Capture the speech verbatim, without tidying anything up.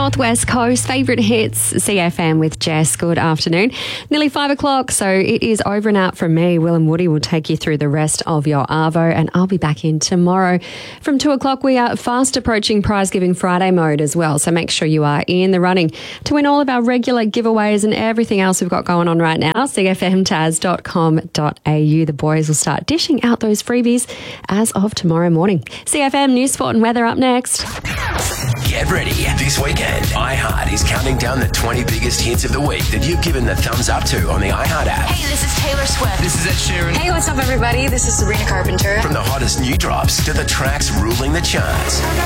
Northwest Coast. Favourite hits, C F M with Jess. Good afternoon. Nearly five o'clock, so it is over and out from me. Will and Woody will take you through the rest of your Arvo, and I'll be back in tomorrow. From two o'clock, we are fast approaching Prize Giving Friday mode as well, so make sure you are in the running to win all of our regular giveaways and everything else we've got going on right now. c f m taz dot com dot a u. The boys will start dishing out those freebies as of tomorrow morning. C F M News, Sport and Weather up next. Get ready. This weekend, iHeart is counting down the twenty biggest hits of the week that you've given the thumbs up to on the iHeart app. Hey, this is Taylor Swift. This is Ed Sheeran. Hey, what's up, everybody? This is Sabrina Carpenter. From the hottest new drops to the tracks ruling the charts.